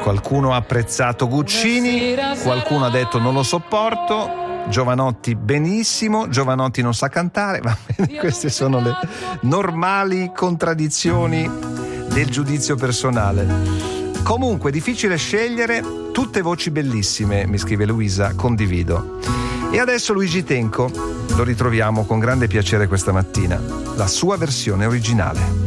Qualcuno ha apprezzato Guccini, qualcuno ha detto non lo sopporto. Giovanotti benissimo, Giovanotti non sa cantare. Va bene, queste sono le normali contraddizioni del giudizio personale. Comunque difficile scegliere, tutte voci bellissime, mi scrive Luisa, condivido. E adesso Luigi Tenco lo ritroviamo con grande piacere questa mattina, la sua versione originale.